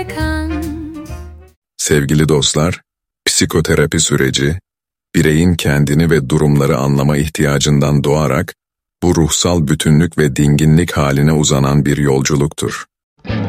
Sevgili dostlar, psikoterapi süreci, bireyin kendini ve durumları anlama ihtiyacından doğarak, bu ruhsal bütünlük ve dinginlik haline uzanan bir yolculuktur.